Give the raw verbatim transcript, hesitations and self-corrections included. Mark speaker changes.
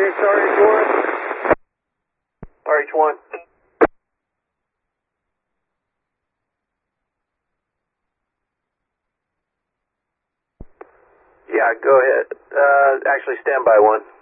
Speaker 1: Phoenix R H one. R H one. Yeah, go ahead. Uh, actually, stand by one.